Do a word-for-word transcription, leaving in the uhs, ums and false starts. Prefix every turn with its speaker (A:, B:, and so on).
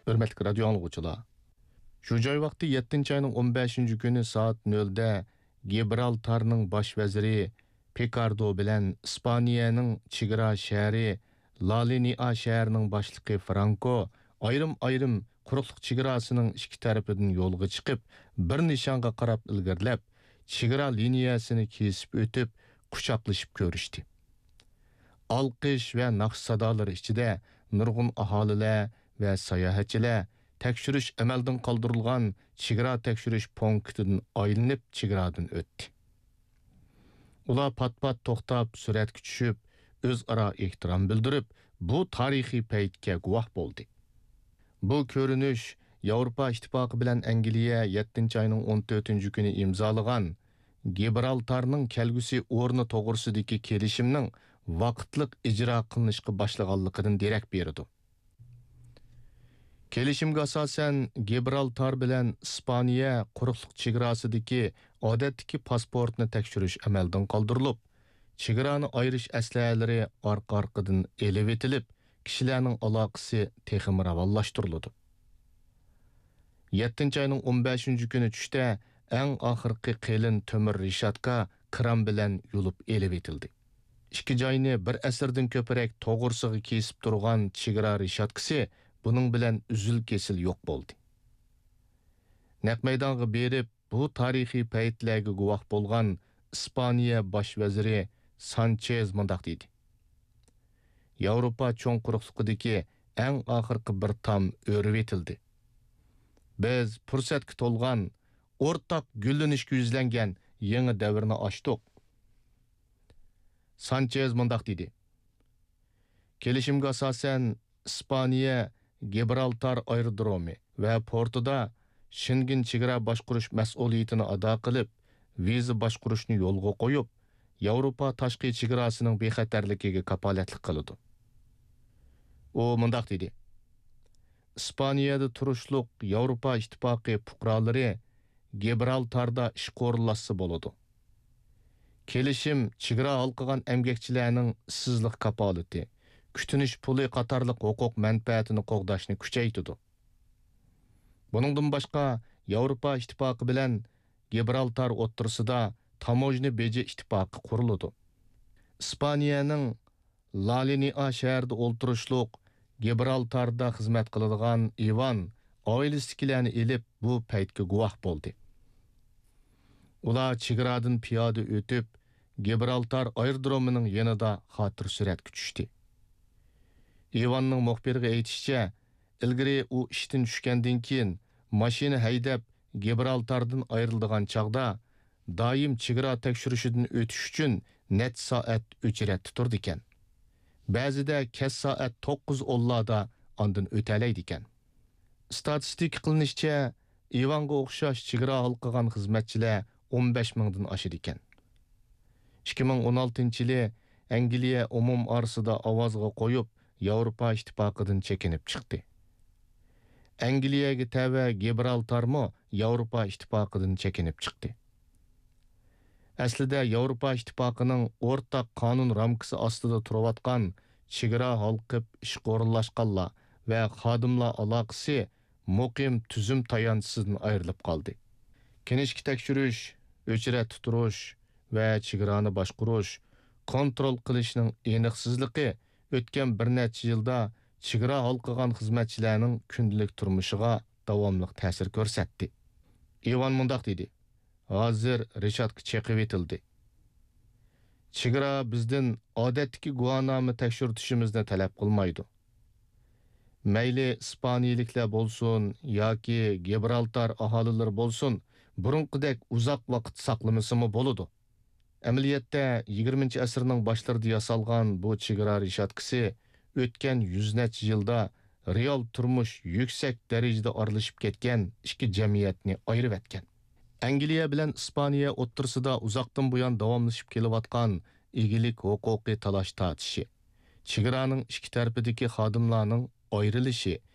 A: Hürmetli radyo anlıqçılar. Şu joy vaqti yettinchi ayning o'n beshinchi kuni soat nolda Gibraltarning bosh vaziri Picardo bilan Ispaniyaning chegara shahri La Linea shahrining boshlig'i Franco ayrim-ayrim quruqliq chegarasining ikki tarafidan yo'lga chiqib, bir nishonga qarab ilgirlab, chegara liniyasini kesib o'tib, quchoqlashib ko'rishdi. Alqish va naqsh sadolari ichida nurg'un aholilar va sayohatchilar tekshirish amaldan qoldirilgan chegara tekshirish punktidan aylanib chegaradan o'tdi. Ular pat-pat to'xtab, suratga tushib, o'zaro ehtirom bildirib, bu tarixiy paytga guvoh bo'ldi. Bu ko'rinish Yevropa ittifoqi bilan Angliya yettinchi ayning o'n to'rtinchi kuni imzolagan Gibraltarning kelgusi o'rni to'g'risidagi kelishimning vaqtliq ijro qilinishga boshlaganligidan derak berdi. Kelishimga asosan Gibraltar bilan Ispaniya quruqliq chegarasidagi odatdagi pasportni tekshirish amaldan qoldirilib, chegarani ayirish aslahalari orqa-orqadan elib etilib, kishilarning aloqasi texmi ravonlashtirildi. yettinchi ayning o'n beshinchi kuni tushda eng oxirgi qalin temir rishatka kran bilan yulib elib etildi. Ikki joyni bir asrdan ko'proq to'g'risiga kesib turgan chegara rishatkasi buning bilan uzil-kesil yo'q bo'ldi. Naq maydonga berib, bu tarixiy paytlarga guvoh bo'lgan Ispaniya bosh vaziri Sanchez mundaq dedi. Yevropa cho'ng quruqliqidagi eng oxirgi bir tam o'rib etildi. Biz fursatga to'lgan, o'rtaq gullanishga yuzlangan yangi davrni ochdik. Sanchez mundaq dedi. Kelishimga asosan Ispaniya Gibraltar aerodromi va portida Schengen chegara boshqarish mas'uliyatini ado qilib, viza boshqarishni yo'lga qo'yib, Yevropa tashqi chegarasining bexatarligiga kapolatlik qiladi. U mundaq dedi. Ispaniyada turishliq Yevropa ittifoqi fuqarolari Gibraltarda ish qo'rilasa bo'ladi. Kelishim chegara halqagan emgakchilarning ishsizlik kapolati, kutinish puli qatorliq huquq manfaatini qo'g'dashni kuchaytirdi. Buningdan boshqa Yevropa ittifoqi bilan Gibraltar o'rtasida tamojni beji ittifoqi quriladi. Ispaniyaning La Linea shahrida o'ltirishliq Gibraltarda xizmat qiladigan Ivan oilasidagilarni elib bu paytga guvoh bo'ldi. Ular chegaradan piyoda o'tib, Gibraltar aerodromining yanida xotir suratga tushdi. Ivanning muxbiriga aytishicha, ilgari u ishdan tushgandan keyin mashina haydab Gibraltardan ayriladigan chaqda doim chegara tekshirishidan o'tish uchun net soat o'chiratda turdi ekan. Ba'zida kech soat to'qqiz o'nlarda ondan o'talaydi ekan. Statistik qilinishicha, Ivanga o'xshash chegara halqagan xizmatchilar o'n besh mingdan oshadi ekan. ikki ming o'n oltinchi yili Angliya umum orasida ovozga qo'yib, Yevropa ittifoqidan chekinib chiqdi. Angliyaga tava Gibraltarmo Yevropa ittifoqidan chekinib chiqdi. Aslida Yevropa ittifoqining o'rtaq qonun ramkasi ostida turayotgan chegara halqib ish qo'rinlashganlar va xodimlar aloqasi muqim tuzum tayanchisidan ayrilib qoldi. Kinishki tekshirish, o'chirat tutirish va chegarani boshqarish, kontrol qilishning aniqsizligi o'tgan bir necha yilda chegara halqagan xizmatchilarning kundalik turmushiga davomli ta'sir ko'rsatdi. Ivan mundaq dedi. Hozir rishatka chaqib etildi. Chegara bizdan odatdagi guvohnoma tekshirtishimizni talab qilmaydi. Mayli Ispaniyaliklar bo'lsin yoki Gibraltar aholilari bo'lsin, burunqidek uzoq vaqt saqlamasimi bo'ladi. Amaliyotda yigirmanchi asrning boshlarida yasalgan bu chegara rishatkasi o'tgan yuz necha yilda real turmush yuksak darajada aralashib ketgan ikki jamiyatni ayirib etgan. Angliya bilan Ispaniya o'rtasida uzoqdan buyon davomlashib kelayotgan egilik huquqiy talash tortishi, chegaraning ikki tarafidagi xodimlarning ayrilishi